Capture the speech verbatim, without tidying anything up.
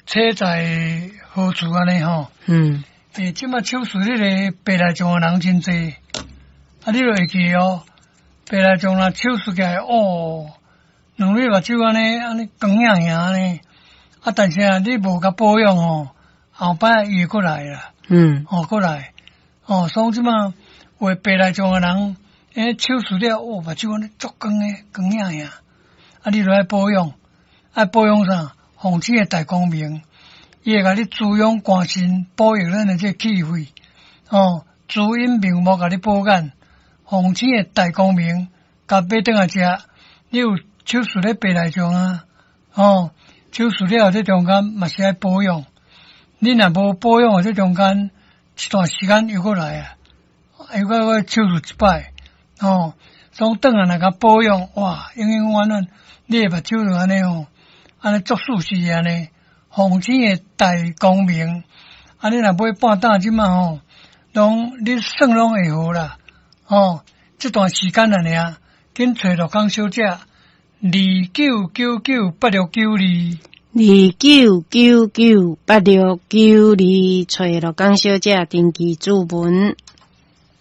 车在何处安尼吼？ 嗯， 诶，即马手术迄个白内障诶人真济，啊，你就会记哦，白内障若手术起来，哦，两粒目睭安尼安尼光亮亮安尼，啊，但是啊，你无甲保养哦，后摆伊会过来啦， 嗯， 哦，过来，哦，所以即马有白内障诶人，诶，手术了，哦，目睭安尼足光诶，光亮亮，啊，你就爱保养，爱保养啥？红星诶大光明。伊会甲你滋养肝肾，保养咱诶这气血，哦，滋阴明目，甲你保肝。红星诶大光明，甲买顿来食。你有手术咧白内障啊？哦，手术了这中间嘛是爱保养。你若无保养，这中间一段时间又过来啊，又过来手术一摆。哦，所以顿下来甲保养，哇，永永远远，你诶目睭就安尼哦，安尼足舒适安尼。红星诶大光明，啊！你若买半担即嘛吼，拢你算拢会好啦。哦，这段时间啊尔，紧找罗江小姐，二九九九八六九二， 二九九九八六九二，找罗江小姐登记注文。